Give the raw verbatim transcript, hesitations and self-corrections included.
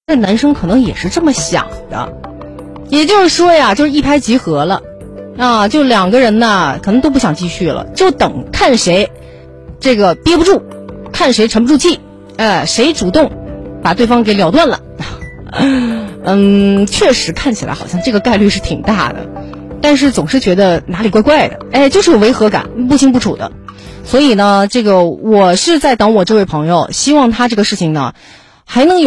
这男生可能也是这么想的，也就是说呀，就是一拍即合了啊，就两个人呢可能都不想继续了，就等看谁这个憋不住，看谁沉不住气，哎，谁主动把对方给了断了。嗯，确实看起来好像这个概率是挺大的，但是总是觉得哪里怪怪的，哎，就是有违和感，不清不楚的。所以呢，这个我是在等我这位朋友，希望他这个事情呢还能有